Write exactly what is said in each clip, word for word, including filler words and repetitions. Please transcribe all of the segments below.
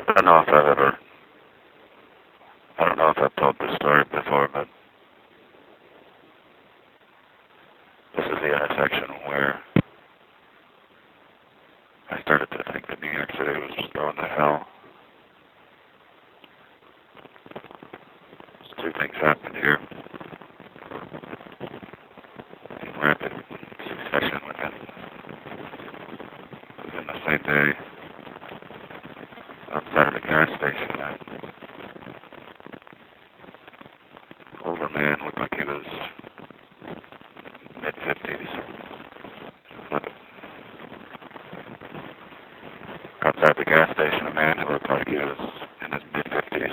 I don't know if I've ever, I don't know if I've told this story before, but this is the intersection where I started to think that New York City was just going to hell. Two things happened here in rapid succession within, within the same day. Outside of the gas station, an older man looked like he was mid-fifties. Outside the gas station, a man who looked like he was in his mid-fifties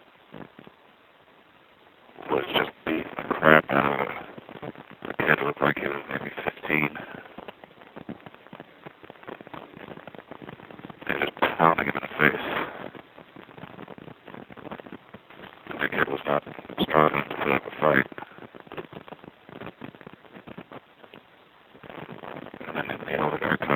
was just beating the crap out of a, a kid who looked like he was maybe fifteen. They were just pounding him in the face. And the kid was not strong enough to put up a fight. And then the older guy